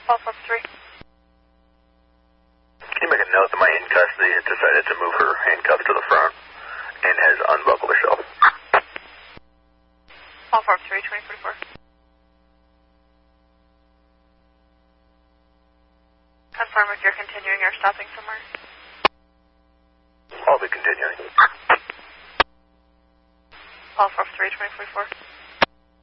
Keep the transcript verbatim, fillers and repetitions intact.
Paul four three. Can you make a note that my in custody has decided to move her handcuffs to the front and has unbuckled herself? Paul four three, twenty forty-four. Confirm if you're continuing or stopping somewhere. I'll be continuing. Paul four three, twenty forty-four.